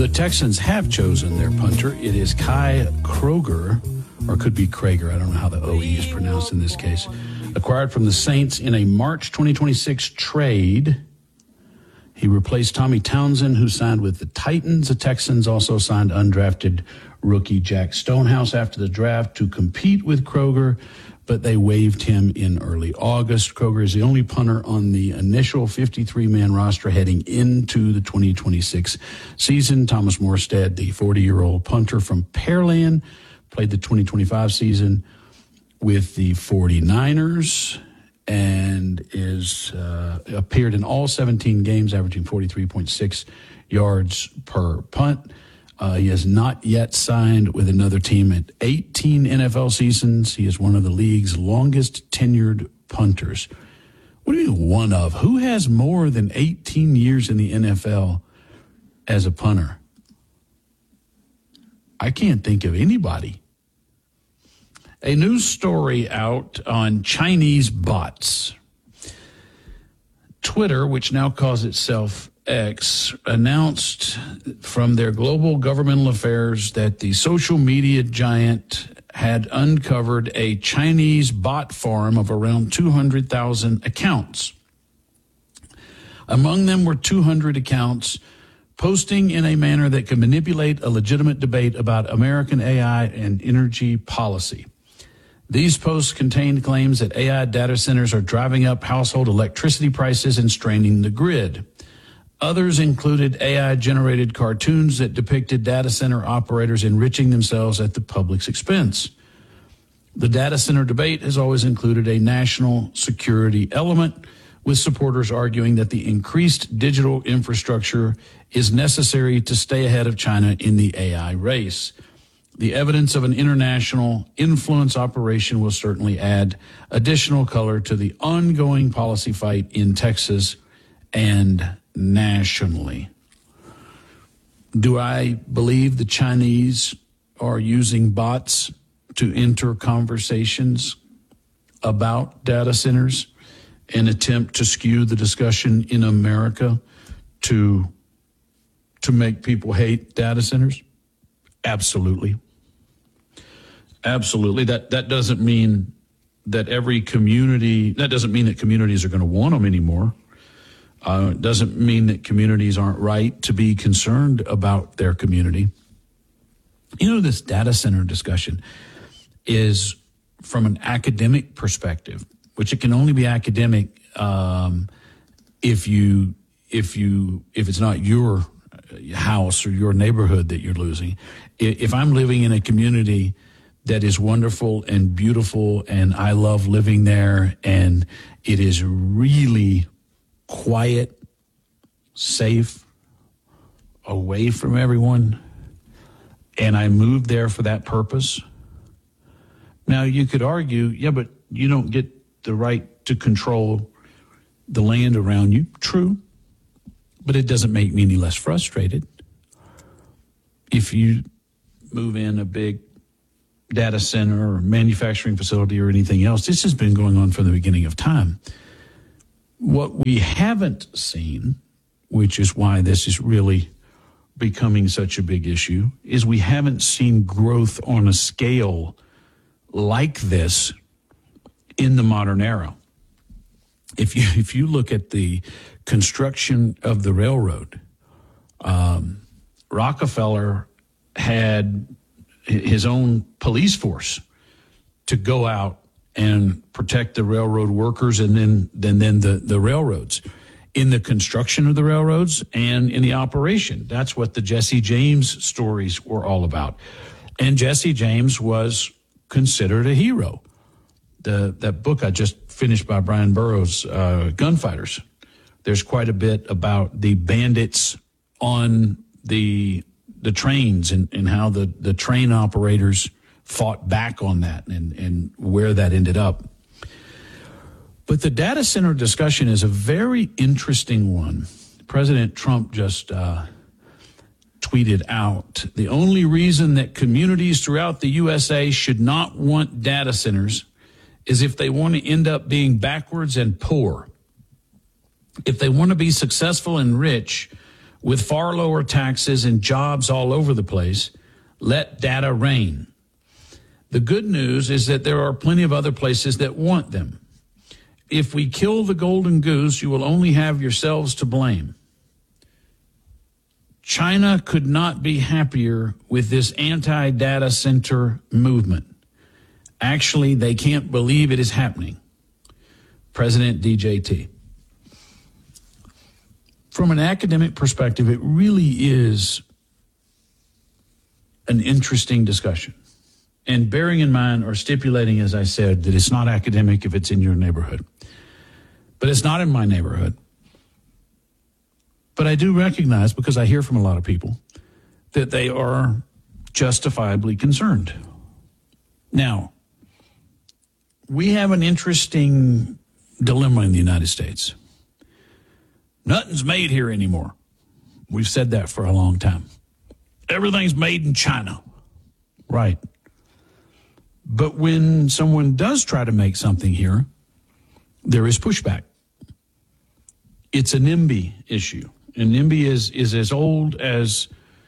The Texans have chosen their punter. It is Kai Kroger, or could be Krager. I don't know how the OE is pronounced in this case. Acquired from the Saints in a March 2026 trade. He replaced Tommy Townsend, who signed with the Titans. The Texans also signed undrafted rookie Jack Stonehouse after the draft to compete with Kroger, but they waived him in early August. Kroger is the only punter on the initial 53-man roster heading into the 2026 season. Thomas Morstead, the 40-year-old punter from Pearland, played the 2025 season with the 49ers and is appeared in all 17 games, averaging 43.6 yards per punt. He has not yet signed with another team at 18 NFL seasons. He is one of the league's longest tenured punters. What do you mean one of? Who has more than 18 years in the NFL as a punter? I can't think of anybody. A news story out on Chinese bots. Twitter, which now calls itself X, announced from their global governmental affairs that the social media giant had uncovered a Chinese bot farm of around 200,000 accounts. Among them were 200 accounts posting in a manner that could manipulate a legitimate debate about American AI and energy policy. These posts contained claims that AI data centers are driving up household electricity prices and straining the grid. Others included AI-generated cartoons that depicted data center operators enriching themselves at the public's expense. The data center debate has always included a national security element, with supporters arguing that the increased digital infrastructure is necessary to stay ahead of China in the AI race. The evidence of an international influence operation will certainly add additional color to the ongoing policy fight in Texas and nationally. Do I believe the Chinese are using bots to enter conversations about data centers and attempt to skew the discussion in America to make people hate data centers? Absolutely. Absolutely. That doesn't mean that that doesn't mean that communities are going to want them anymore. It doesn't mean that communities aren't right to be concerned about their community. You know, this data center discussion is from an academic perspective, which it can only be academic if it's not your house or your neighborhood that you're losing. If I'm living in a community that is wonderful and beautiful and I love living there and it is really quiet, safe, away from everyone, and I moved there for that purpose. Now, you could argue, yeah, but you don't get the right to control the land around you. True, but it doesn't make me any less frustrated. If you move in a big data center or manufacturing facility or anything else, this has been going on from the beginning of time. What we haven't seen, which is why this is really becoming such a big issue, is we haven't seen growth on a scale like this in the modern era. If you look at the construction of the railroad, Rockefeller had his own police force to go out and protect the railroad workers and then the railroads. In the construction of the railroads and in the operation. That's what the Jesse James stories were all about. And Jesse James was considered a hero. That book I just finished by Brian Burroughs, Gunfighters, there's quite a bit about the bandits on the trains and how the train operators fought back on that and where that ended up. But the data center discussion is a very interesting one. President Trump just tweeted out, the only reason that communities throughout the USA should not want data centers is if they want to end up being backwards and poor. If they want to be successful and rich, with far lower taxes and jobs all over the place. Let data reign. The good news is that there are plenty of other places that want them. If we kill the golden goose, you will only have yourselves to blame. China could not be happier with this anti-data center movement. Actually, they can't believe it is happening. President DJT. From an academic perspective, it really is an interesting discussion. And bearing in mind or stipulating, as I said, that it's not academic if it's in your neighborhood. But it's not in my neighborhood. But I do recognize, because I hear from a lot of people, that they are justifiably concerned. Now, we have an interesting dilemma in the United States. Nothing's made here anymore. We've said that for a long time. Everything's made in China. Right. But when someone does try to make something here, there is pushback. It's a NIMBY issue. And NIMBY is as old as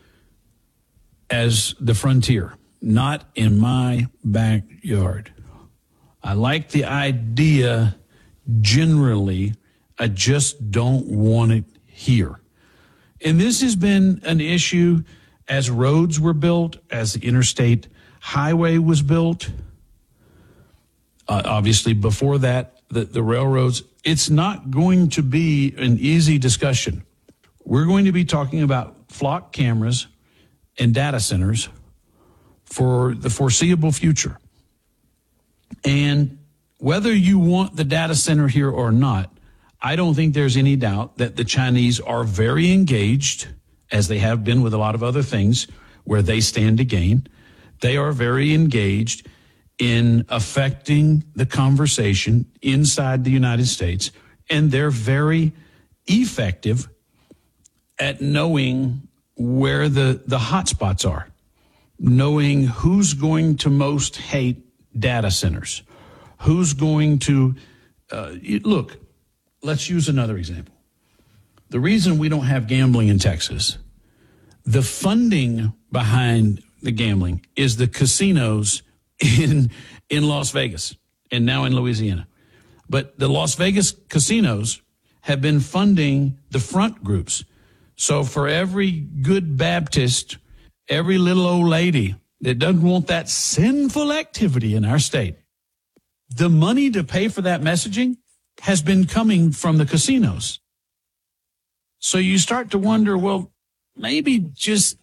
the frontier. Not in my backyard. I like the idea generally. I just don't want it here. And this has been an issue as roads were built, as the interstate highway was built. Obviously, before that, the railroads. It's not going to be an easy discussion. We're going to be talking about flock cameras and data centers for the foreseeable future. And whether you want the data center here or not, I don't think there's any doubt that the Chinese are very engaged, as they have been with a lot of other things where they stand to gain. They are very engaged in affecting the conversation inside the United States, and they're very effective at knowing where the hot spots are, knowing who's going to most hate data centers, who's going to, look, let's use another example. The reason we don't have gambling in Texas, the funding behind the gambling is the casinos in Las Vegas and now in Louisiana. But the Las Vegas casinos have been funding the front groups. So for every good Baptist, every little old lady that doesn't want that sinful activity in our state, the money to pay for that messaging has been coming from the casinos. So you start to wonder, well, maybe this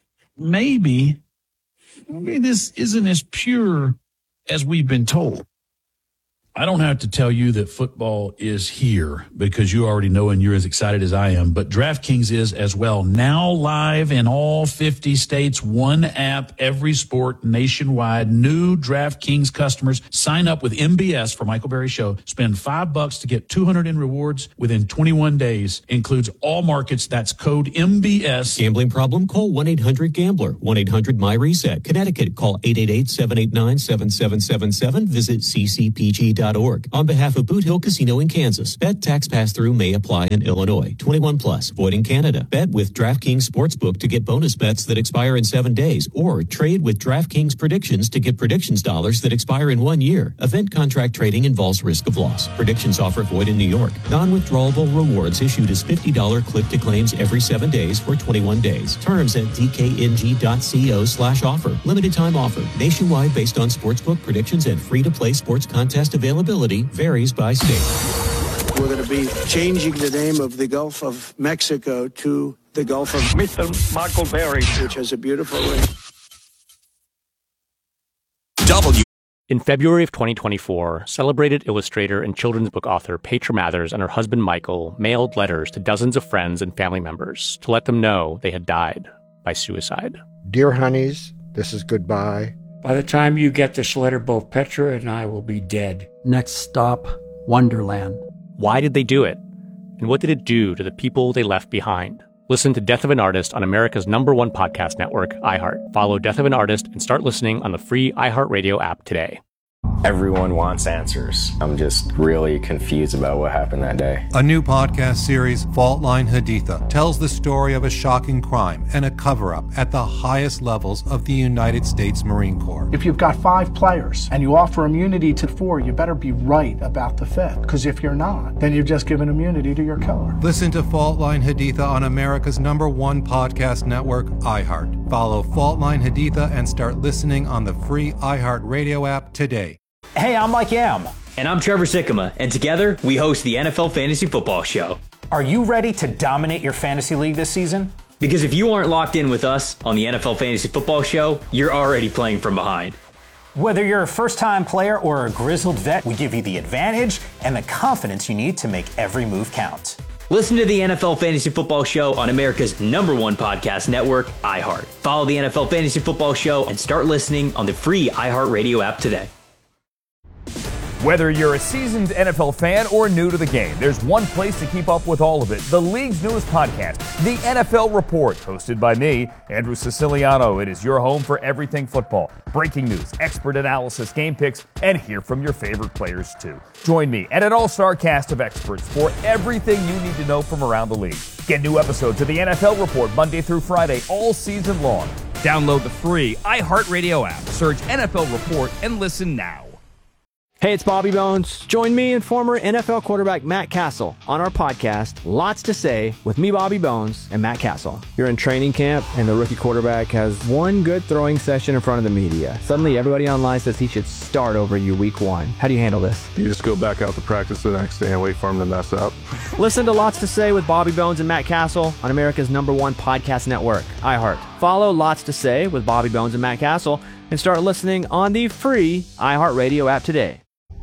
isn't as pure as we've been told. I don't have to tell you that football is here because you already know and you're as excited as I am, but DraftKings is as well. Now live in all 50 states, one app, every sport nationwide. New DraftKings customers sign up with MBS for Michael Berry Show. Spend $5 to get $200 in rewards within 21 days. Includes all markets. That's code MBS. Gambling problem? Call 1-800-GAMBLER. 1-800-MY-RESET. Connecticut, call 888-789-7777. Visit ccpg.org. On behalf of Boot Hill Casino in Kansas, bet tax pass-through may apply in Illinois. 21 plus, void in Canada. Bet with DraftKings Sportsbook to get bonus bets that expire in 7 days, or trade with DraftKings Predictions to get predictions dollars that expire in 1 year. Event contract trading involves risk of loss. Predictions offer void in New York. Non-withdrawable rewards issued as $50 click-to-claims every 7 days for 21 days. Terms at dkng.co/offer. Limited time offer. Nationwide based on sportsbook predictions and free-to-play sports contest availability varies by state. We're going to be changing the name of the Gulf of Mexico to the Gulf of Mr. Michael Berry, which has a beautiful ring. In February of 2024, celebrated illustrator and children's book author Petra Mathers and her husband Michael mailed letters to dozens of friends and family members to let them know they had died by suicide. Dear honeys, this is goodbye. By the time you get this letter, both Petra and I will be dead. Next stop, Wonderland. Why did they do it? And what did it do to the people they left behind? Listen to Death of an Artist on America's #1 podcast network, iHeart. Follow Death of an Artist and start listening on the free iHeartRadio app today. Everyone wants answers. I'm just really confused about what happened that day. A new podcast series, Fault Line Haditha, tells the story of a shocking crime and a cover-up at the highest levels of the United States Marine Corps. If you've got 5 players and you offer immunity to 4, you better be right about the 5th. Because if you're not, then you've just given immunity to your killer. Listen to Fault Line Haditha on America's #1 podcast network, iHeart. Follow Fault Line Haditha and start listening on the free iHeart Radio app today. Hey, I'm Mike Yam. And I'm Trevor Sikkema, and together we host the NFL Fantasy Football Show. Are you ready to dominate your fantasy league this season? Because if you aren't locked in with us on the NFL Fantasy Football Show, you're already playing from behind. Whether you're a first-time player or a grizzled vet, we give you the advantage and the confidence you need to make every move count. Listen to the NFL Fantasy Football Show on America's #1 podcast network, iHeart. Follow the NFL Fantasy Football Show and start listening on the free iHeart Radio app today. Whether you're a seasoned NFL fan or new to the game, there's one place to keep up with all of it. The league's newest podcast, The NFL Report, hosted by me, Andrew Siciliano. It is your home for everything football. Breaking news, expert analysis, game picks, and hear from your favorite players too. Join me and an all-star cast of experts for everything you need to know from around the league. Get new episodes of The NFL Report Monday through Friday all season long. Download the free iHeartRadio app. Search NFL Report and listen now. Hey, it's Bobby Bones. Join me and former NFL quarterback Matt Castle on our podcast, Lots to Say, with me, Bobby Bones, and Matt Castle. You're in training camp, and the rookie quarterback has one good throwing session in front of the media. Suddenly, everybody online says he should start over you week 1. How do you handle this? You just go back out to practice the next day and wait for him to mess up. Listen to Lots to Say with Bobby Bones and Matt Castle on America's #1 podcast network, iHeart. Follow Lots to Say with Bobby Bones and Matt Castle and start listening on the free iHeartRadio app today.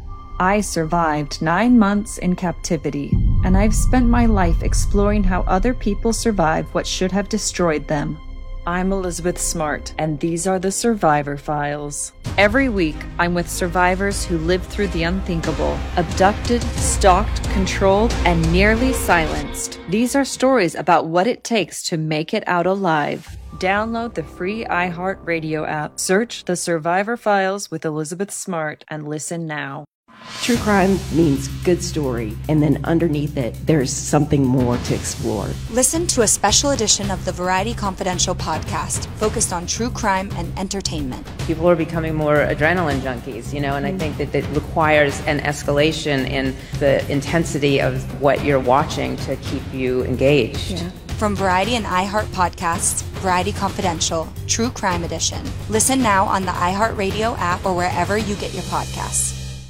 I survived 9 months in captivity, and I've spent my life exploring how other people survive what should have destroyed them. I'm Elizabeth Smart, and these are the Survivor Files. Every week, I'm with survivors who lived through the unthinkable, abducted, stalked, controlled, and nearly silenced. These are stories about what it takes to make it out alive. Download the free iHeartRadio app, search The Survivor Files with Elizabeth Smart, and listen now. True crime means good story, and then underneath it, there's something more to explore. Listen to a special edition of the Variety Confidential podcast focused on true crime and entertainment. People are becoming more adrenaline junkies, and I think that it requires an escalation in the intensity of what you're watching to keep you engaged. Yeah. From Variety and iHeart podcasts, Variety Confidential, True Crime Edition. Listen now on the iHeartRadio app or wherever you get your podcasts.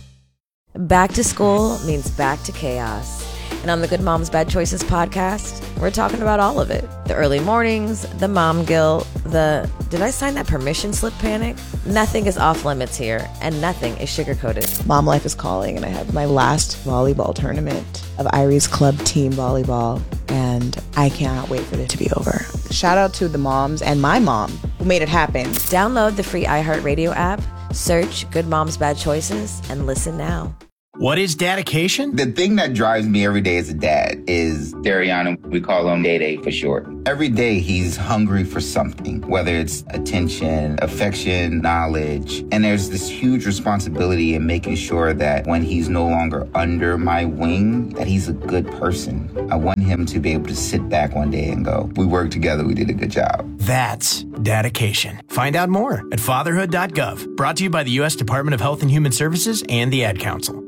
Back to school means back to chaos. And on the Good Moms Bad Choices podcast, we're talking about all of it. The early mornings, the mom guilt, the did I sign that permission slip panic? Nothing is off limits here, and nothing is sugar-coated. Mom life is calling, and I have my last volleyball tournament of Irie's Club Team Volleyball, and I cannot wait for it to be over. Shout out to the moms and my mom who made it happen. Download the free iHeartRadio app, search Good Moms Bad Choices, and listen now. What is dedication? The thing that drives me every day as a dad is Dariana. We call him Day-Day for short. Every day he's hungry for something, whether it's attention, affection, knowledge. And there's this huge responsibility in making sure that when he's no longer under my wing, that he's a good person. I want him to be able to sit back one day and go, we worked together, we did a good job. That's dedication. Find out more at fatherhood.gov. Brought to you by the U.S. Department of Health and Human Services and the Ad Council.